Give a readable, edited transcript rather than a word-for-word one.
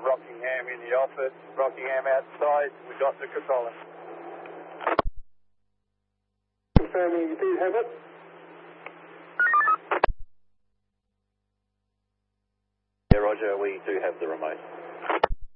Rockingham in the office, Rockingham outside, we got the controller. Confirming you do have it. Yeah, Roger, we do have the remote.